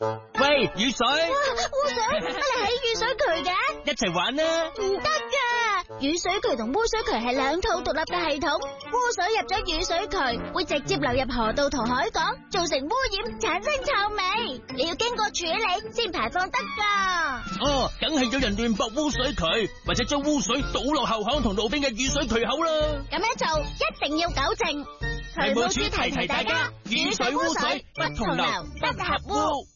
喂，雨水， 污水，乜你喺雨水渠嘅？ 一齊玩啦！ 唔得噶，雨水渠同污水渠係兩套獨立嘅系統。污水入咗雨水渠，會直接流入河道同海港，造成污染，產生臭味。你要經過處理先排放得噶。 哦，梗係有人亂駁污水渠，或者將污水倒落後巷同路邊嘅雨水渠口啦。 咁樣做一定要糾正。渠務署提提大家，雨水污水不同流，不合污。